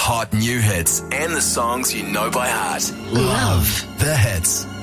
hot new hits and the songs you know by heart. Love the hits.